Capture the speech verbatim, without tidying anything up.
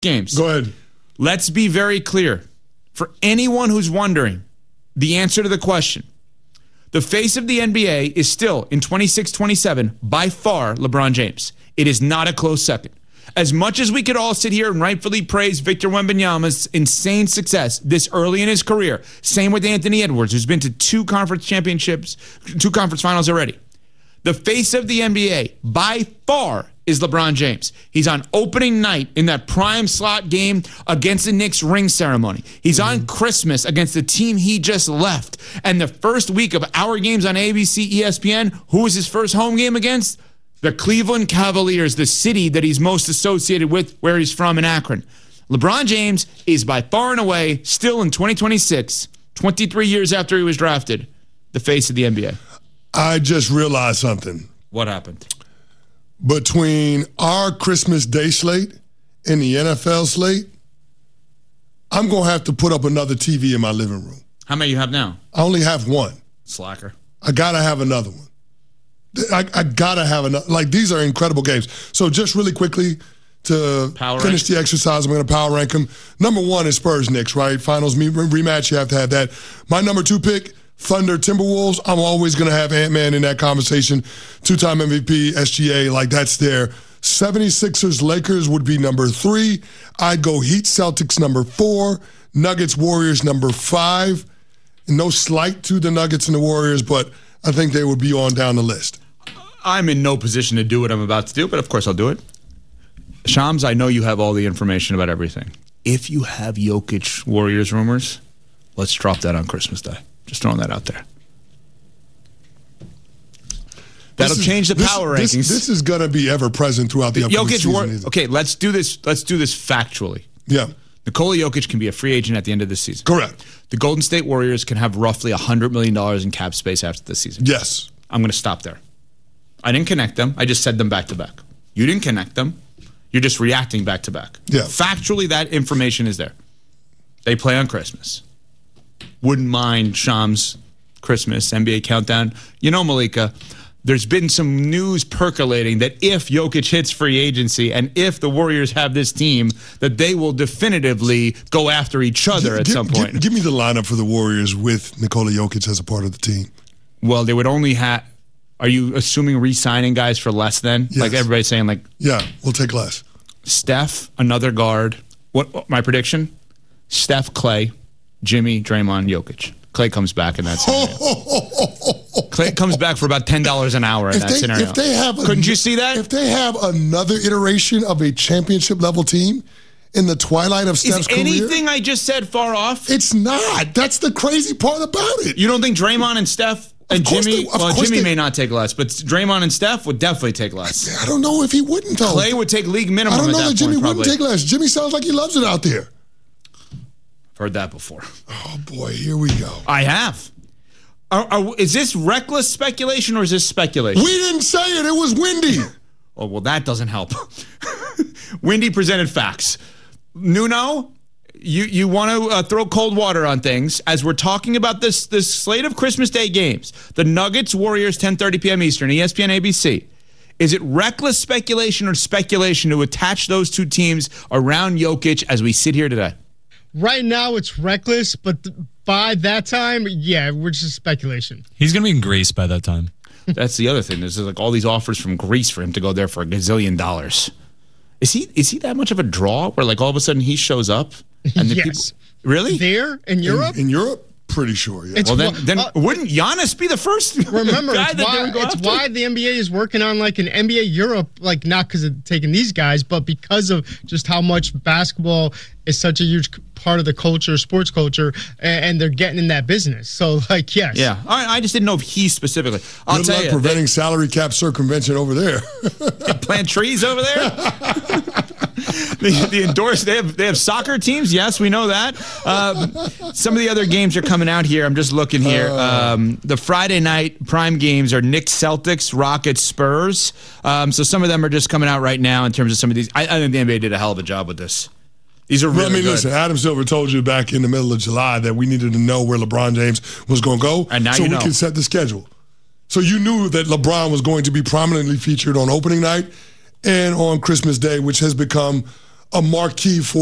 games. Go ahead. Let's be very clear. For anyone who's wondering the answer to the question, the face of the N B A is still, in twenty-six twenty-seven, by far LeBron James. It is not a close second. As much as we could all sit here and rightfully praise Victor Wembanyama's insane success this early in his career, same with Anthony Edwards, who's been to two conference championships, two conference finals already. The face of the N B A, by far, is LeBron James. He's on opening night in that prime slot game against the Knicks ring ceremony. He's mm-hmm. on Christmas against the team he just left. And the first week of our games on A B C, E S P N, who was his first home game against? The Cleveland Cavaliers, the city that he's most associated with, where he's from in Akron. LeBron James is by far and away, still in twenty twenty-six, twenty-three years after he was drafted, the face of the N B A. I just realized something. What happened? Between our Christmas Day slate and the N F L slate, I'm going to have to put up another T V in my living room. How many you have now? I only have one. Slacker. I got to have another one. I, I got to have another. Like, these are incredible games. So just really quickly to power finish rank. the exercise, I'm going to power rank them. Number one is Spurs Knicks, right? Finals rematch, you have to have that. My number two pick, Thunder Timberwolves. I'm always going to have Ant-Man in that conversation. Two-time M V P, S G A, like that's there. seventy-sixers Lakers would be number three. I'd go Heat Celtics number four. Nuggets Warriors number five. No slight to the Nuggets and the Warriors, but I think they would be on down the list. I'm in no position to do what I'm about to do, but of course I'll do it. Shams, I know you have all the information about everything. If you have Jokic Warriors rumors, let's drop that on Christmas Day. Just throwing that out there. That'll is, change the this, power this, rankings. This is going to be ever present throughout the upcoming Jokic season. War- either. okay, let's do this. Let's do this factually. Yeah. Nikola Jokic can be a free agent at the end of this season. Correct. The Golden State Warriors can have roughly one hundred million dollars in cap space after this season. Yes. I'm going to stop there. I didn't connect them. I just said them back to back. You didn't connect them. You're just reacting back to back. Yeah. Factually, that information is there. They play on Christmas. Wouldn't mind Shams' Christmas N B A countdown. You know, Malika, there's been some news percolating that if Jokic hits free agency and if the Warriors have this team, that they will definitively go after each other at give, some point. Give, give me the lineup for the Warriors with Nikola Jokic as a part of the team. Well, they would only have... Are you assuming re-signing guys for less than? Yes. Like everybody's saying, like... Yeah, we'll take less. Steph, another guard. What, what my prediction? Steph, Clay, Jimmy, Draymond, Jokic. Clay comes back in that scenario. Clay comes back for about ten dollars an hour in if that they, scenario. If they have Couldn't a, you see that? If they have another iteration of a championship-level team in the twilight of Steph's Is career... anything I just said far off? It's not. That's the crazy part about it. You don't think Draymond and Steph... And Jimmy, they, well, Jimmy they, may not take less, but Draymond and Steph would definitely take less. I don't know if he wouldn't, though. Clay would take league minimum I don't know at that, that Jimmy point, wouldn't probably. take less. Jimmy sounds like he loves it out there. Heard that before. Oh, boy, here we go. I have. Are, are, is this reckless speculation or is this speculation? We didn't say it. It was Wendy. Oh, well, that doesn't help. Wendy presented facts. Nuno, you, you want to uh, throw cold water on things. As we're talking about this, this slate of Christmas Day games, the Nuggets, Warriors, ten thirty p.m. Eastern, E S P N, A B C. Is it reckless speculation or speculation to attach those two teams around Jokic as we sit here today? Right now, it's reckless, but th- by that time, yeah, we're just speculation. He's going to be in Greece by that time. That's the other thing. There's like all these offers from Greece for him to go there for a gazillion dollars. Is he is he that much of a draw where like all of a sudden he shows up? And the yes. People, really? There in Europe? In, in Europe? Pretty sure, yeah. It's well, then, wh- then uh, wouldn't Giannis be the first Remember, guy it's, that why, they would go it's after? why the N B A is working on like an N B A Europe, like not because of taking these guys, but because of just how much basketball is such a huge part of the culture, sports culture, and, and they're getting in that business. So, like, yes. Yeah. All right, I just didn't know if he specifically. I'll Good tell luck you. preventing salary cap circumvention over there. They plant trees over there? the, the endorsed, they have, they have soccer teams. Yes, we know that. Um, some of the other games are coming out here. I'm just looking here. Um, the Friday night prime games are Knicks, Celtics, Rockets, Spurs. Um, so some of them are just coming out right now in terms of some of these. I, I think the N B A did a hell of a job with this. These are really well, I mean, good. listen, Adam Silver told you back in the middle of July that we needed to know where LeBron James was going to go And now so you we know. can set the schedule. So you knew that LeBron was going to be prominently featured on opening night and on Christmas Day, which has become a marquee for